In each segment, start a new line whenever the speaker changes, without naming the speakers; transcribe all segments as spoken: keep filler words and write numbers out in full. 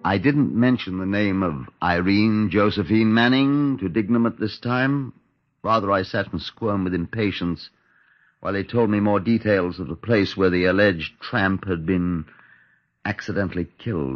I didn't mention the name of Irene Josephine Manning to Dignam at this time. Rather, I sat and squirmed with impatience while he told me more details of the place where the alleged tramp had been accidentally killed.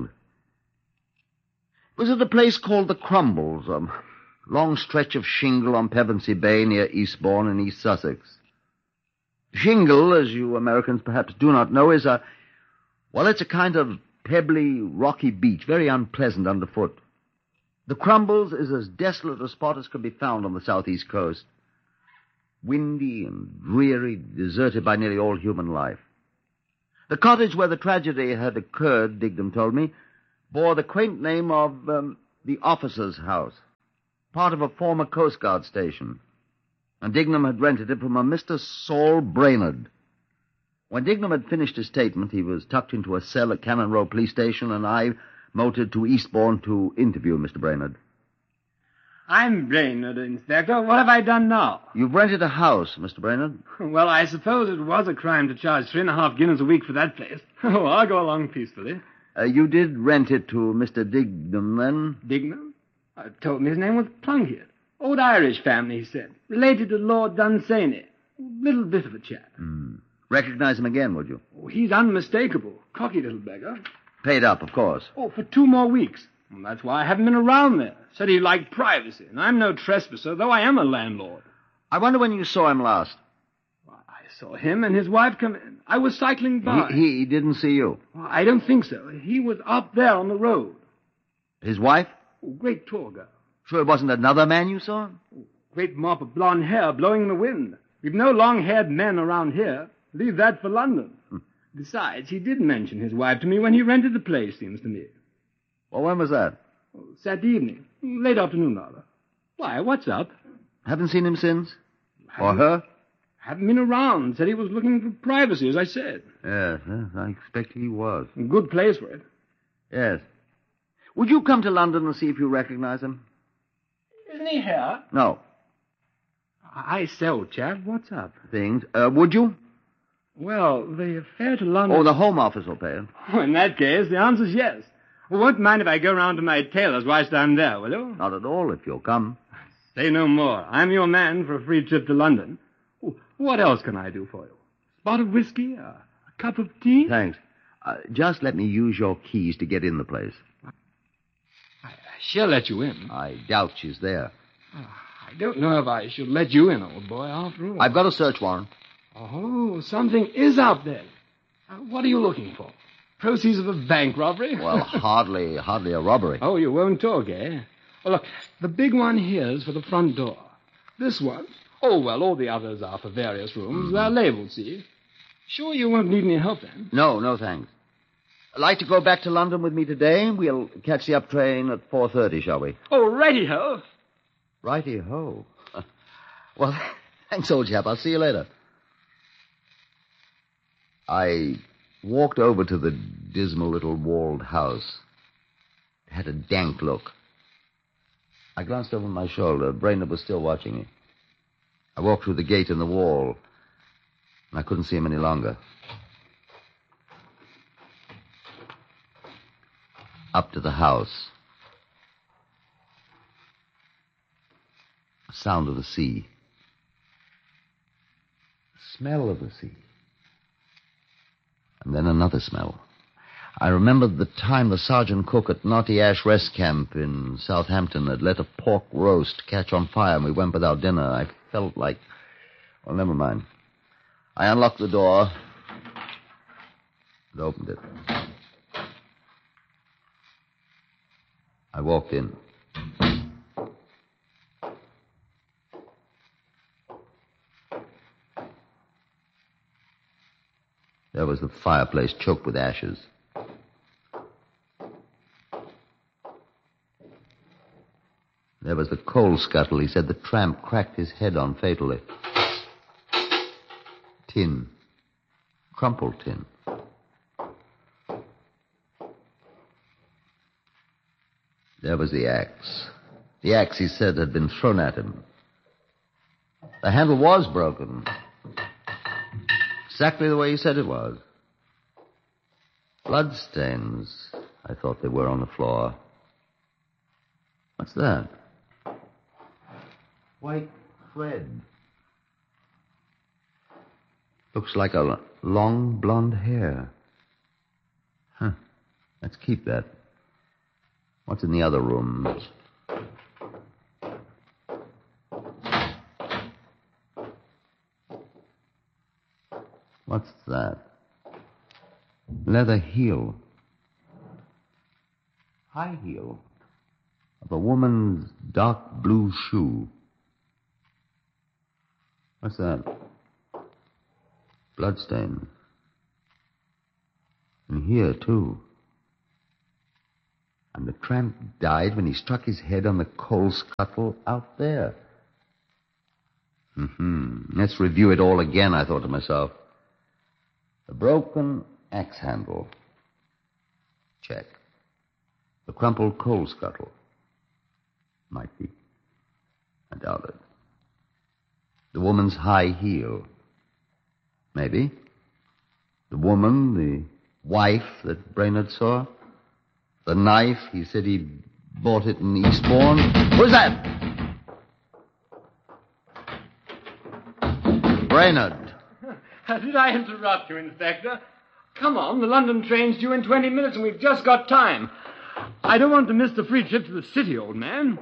It was at a place called the Crumbles, a long stretch of shingle on Pevensey Bay near Eastbourne in East Sussex. Shingle, as you Americans perhaps do not know, is a, well, it's a kind of pebbly, rocky beach, very unpleasant underfoot. The Crumbles is as desolate a spot as could be found on the southeast coast. Windy and dreary, deserted by nearly all human life. The cottage where the tragedy had occurred, Dignam told me, bore the quaint name of um, the Officer's House, part of a former Coast Guard station. And Dignam had rented it from a Mister Saul Brainerd. When Dignam had finished his statement, he was tucked into a cell at Cannon Row Police Station, and I motored to Eastbourne to interview Mister Brainerd.
I'm Brainerd, Inspector. What have I done now?
You've rented a house, Mister Brainerd.
Well, I suppose it was a crime to charge three and a half guineas a week for that place. Oh, I'll go along peacefully.
Uh, you did rent it to Mister Dignam, then?
Dignam? Uh, told me his name was Plunkett. Old Irish family, he said. Related to Lord Dunsany. Little bit of a chap.
Hmm. Recognize him again, would you?
Oh, he's unmistakable. Cocky little beggar.
Paid up, of course.
Oh, for two more weeks. Well, that's why I haven't been around there. Said he liked privacy, and I'm no trespasser, though I am a landlord.
I wonder when you saw him last.
Well, I saw him and his wife come in. I was cycling by.
He, he didn't see you?
Well, I don't think so. He was up there on the road.
His wife?
Oh, great tall girl.
Sure it wasn't another man you saw?
Oh, great mop of blonde hair blowing in the wind. We've no long-haired men around here. Leave that for London. Hmm. Besides, he did mention his wife to me when he rented the place, seems to me.
Well, when was that?
Oh, Saturday evening. Late afternoon, rather. Why, what's up?
Haven't seen him since?
Haven't,
or her?
Haven't been around. Said he was looking for privacy, as I said.
Yes, yes, I expect he was.
A good place for it.
Yes. Would you come to London and see if you recognize him?
Isn't he here?
No.
I say, old chap, what's up?
Things. Uh, would you?
Well, the fare to London...
Oh, the Home Office will pay it.
Oh, in that case, the answer's yes. Well, won't mind if I go round to my tailor's whilst I'm there, will you?
Not at all, if you'll come.
Say no more. I'm your man for a free trip to London. Oh, what else can I do for you? Spot of whiskey? A, a cup of tea?
Thanks. Uh, just let me use your keys to get in the place.
I, I shall let you in.
I doubt she's there.
Oh, I don't know if I should let you in, old boy, after all.
I've got a search warrant.
Oh, something is out there. Uh, what are you looking for? Proceeds of a bank robbery?
Well, hardly, hardly a robbery.
Oh, you won't talk, eh? Well, look, the big one here's for the front door. This one? Oh, well, all the others are for various rooms. Mm. They're labeled, see? Sure you won't need any help, then?
No, no, thanks. Like to go back to London with me today? We'll catch the up train at four thirty, shall we?
Oh, righty-ho.
Righty-ho. Well, thanks, old chap. I'll see you later. I walked over to the dismal little walled house. It had a dank look. I glanced over my shoulder. Brainerd was still watching me. I walked through the gate in the wall, and I couldn't see him any longer. Up to the house. The sound of the sea. The smell of the sea. And then another smell. I remembered the time the sergeant cook at Knotty Ash Rest Camp in Southampton had let a pork roast catch on fire and we went without dinner. I felt like... Well, never mind. I unlocked the door and opened it. I walked in. There was the fireplace choked with ashes. There was the coal scuttle. He said the tramp cracked his head on fatally. Tin. Crumpled tin. There was the axe. The axe, he said, had been thrown at him. The handle was broken. Exactly the way he said it was. Bloodstains. I thought they were on the floor. What's that? White thread. Looks like a l- long blonde hair. Huh. Let's keep that. What's in the other rooms? What's that? Leather heel. High heel. Of a woman's dark blue shoe. What's that? Bloodstain. And here, too. And the tramp died when he struck his head on the coal scuttle out there. Mm-hmm. Let's review it all again, I thought to myself. The broken axe handle. Check. The crumpled coal scuttle. Might be. I doubt it. The woman's high heel. Maybe. The woman, the wife that Brainerd saw. The knife, he said he bought it in Eastbourne. Who's that? Brainerd.
Did I interrupt you, Inspector? Come on, the London train's due in twenty minutes and we've just got time. I don't want to miss the free trip to the city, old man.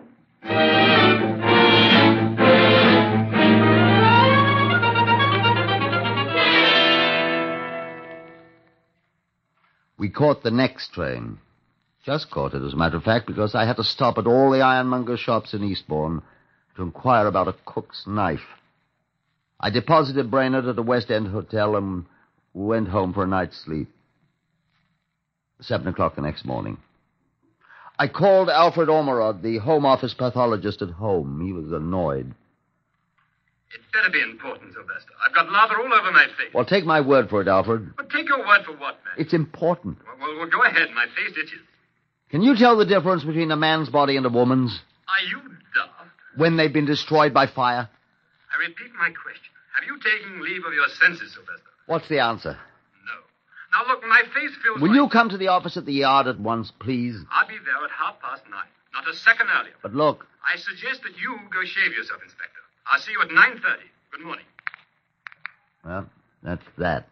We caught the next train. Just caught it, as a matter of fact, because I had to stop at all the ironmonger shops in Eastbourne to inquire about a cook's knife. I deposited Brainerd at a West End hotel and went home for a night's sleep. Seven o'clock the next morning. I called Alfred Ormerod, the Home Office pathologist, at home. He was annoyed.
It better be important, Sylvester. I've got lather all over my face.
Well, take my word for it, Alfred.
But take your word for what, man?
It's important.
Well, well, well, go ahead. My face itches.
Can you tell the difference between a man's body and a woman's?
Are you daft?
When they've been destroyed by fire?
I repeat my question. Have you taken leave of your senses, Sylvester?
What's the answer?
No. Now, look, my face feels
Will
like...
you come to the office at the Yard at once, please?
I'll be there at half past nine. Not a second earlier.
But look...
I suggest that you go shave yourself, Inspector. I'll see you at nine thirty. Good morning.
Well, that's that.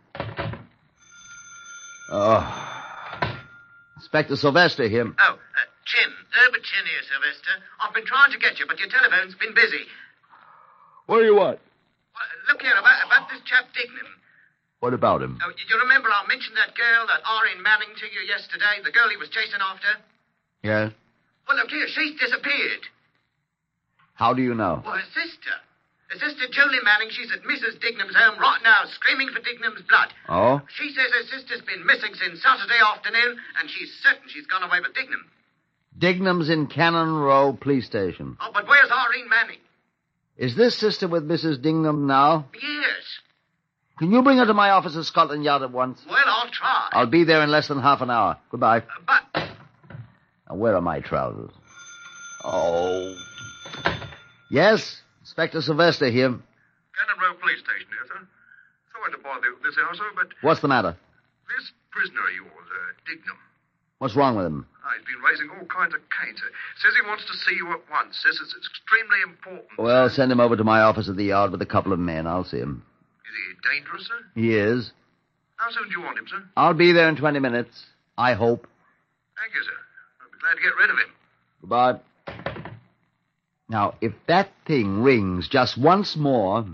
Oh. Inspector Sylvester here.
Oh, uh, Chin. Herbert Chin here, Sylvester. I've been trying to get you, but your telephone's been busy.
What do you want?
Well, look here, about, about this chap Dignam.
What about him?
Oh, you remember I mentioned that girl, that Irene Manning, to you yesterday? The girl he was chasing after?
Yes?
Well, look here, she's disappeared.
How do you know?
Well, her sister. Her sister, Julie Manning, she's at Missus Dignam's home right now, screaming for Dignam's blood.
Oh?
She says her sister's been missing since Saturday afternoon, and she's certain she's gone away with Dignam.
Dignam's in Cannon Row Police Station.
Oh, but where's Irene Manning?
Is this sister with Missus Dignam now?
Yes.
Can you bring her to my office at Scotland Yard at once?
Well, I'll try.
I'll be there in less than half an hour. Goodbye.
Uh, but...
Now, where are my trousers? Oh. Yes? Inspector Sylvester here.
Cannon Row Police Station here, sir. Sorry to bother you this hour, sir, but
What's the matter?
this prisoner of yours, uh, Dignam,
What's wrong with him?
ah, he's been raising all kinds of canes. Uh, says he wants to see you at once. Says it's extremely important.
Well, send him over to my office at the Yard with a couple of men. I'll see him.
Is he dangerous, sir?
He is.
How soon do you want him, sir?
I'll be there in twenty minutes. I hope.
Thank you, sir. I'll be glad to get rid of him.
Goodbye. Now, if that thing rings just once more...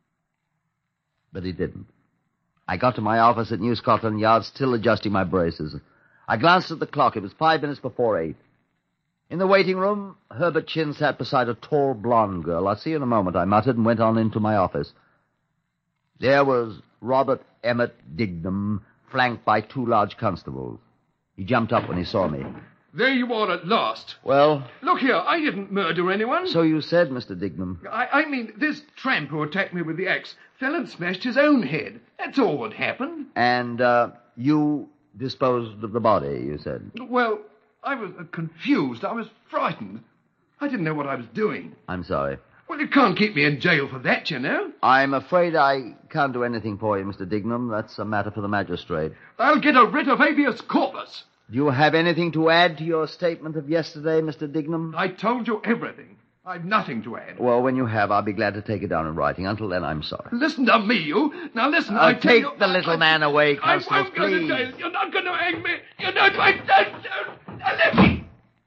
But it didn't. I got to my office at New Scotland Yard, still adjusting my braces. I glanced at the clock. It was five minutes before eight. In the waiting room, Herbert Chin sat beside a tall blonde girl. I'll see you in a moment, I muttered, and went on into my office. There was Robert Emmett Dignam, flanked by two large constables. He jumped up when he saw me.
There you are at last.
Well?
Look here, I didn't murder anyone.
So you said, Mister Dignam.
I, I mean, this tramp who attacked me with the axe fell and smashed his own head. That's all that happened.
And, uh, you disposed of the body, you said?
Well, I was uh, confused. I was frightened. I didn't know what I was doing.
I'm sorry.
Well, you can't keep me in jail for that, you know.
I'm afraid I can't do anything for you, Mister Dignam. That's a matter for the magistrate.
I'll get a writ of habeas corpus.
Do you have anything to add to your statement of yesterday, Mister Dignam?
I told you everything. I've nothing to add.
Well, when you have, I'll be glad to take it down in writing. Until then, I'm sorry.
Listen to me, you. Now listen,
Uh,
I tell
take
you...
the little
I,
man away,
I
Constable,
won't go to
please.
jail. You're not going to hang me. You're not... I don't... don't. Now let me...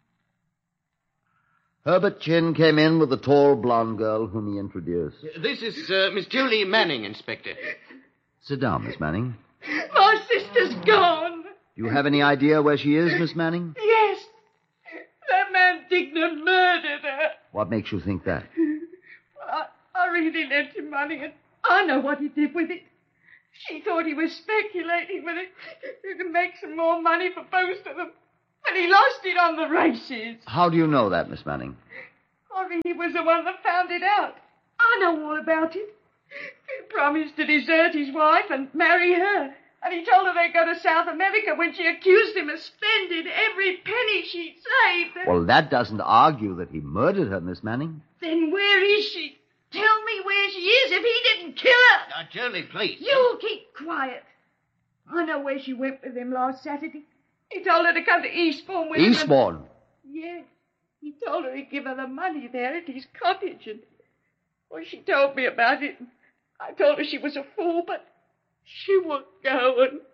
Herbert Chin came in with the tall blonde girl whom he introduced.
This is uh, Miss Julie Manning, Inspector.
Sit down, Miss Manning.
My sister's gone.
Do you have any idea where she is, Miss Manning?
Yes. That man Dignam murdered her.
What makes you think that?
Well, I, I really lent him money, and I know what he did with it. She thought he was speculating with it to make some more money for both of them. But he lost it on the races.
How do you know that, Miss Manning?
Irene was the one that found it out. I know all about it. He promised to desert his wife and marry her. And he told her they'd go to South America when she accused him of spending every penny she'd saved.
Well, that doesn't argue that he murdered her, Miss Manning.
Then where is she? Tell me where she is if he didn't kill her.
Now, Julie, please.
You keep quiet. I know where she went with him last Saturday. He told her to come to Eastbourne with him. and-
Eastbourne?
Yes. He told her he'd give her the money there at his cottage. And, well, she told me about it. I told her she was a fool, but she wouldn't go, and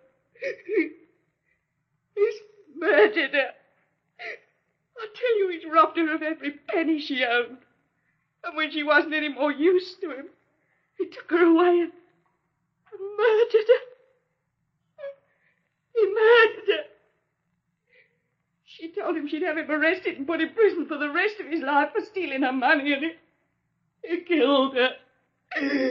he's murdered her. I tell you, he's robbed her of every penny she owned. And when she wasn't any more use to him, he took her away and, and murdered her. He murdered her. She told him she'd have him arrested and put in prison for the rest of his life for stealing her money, and he, he killed her.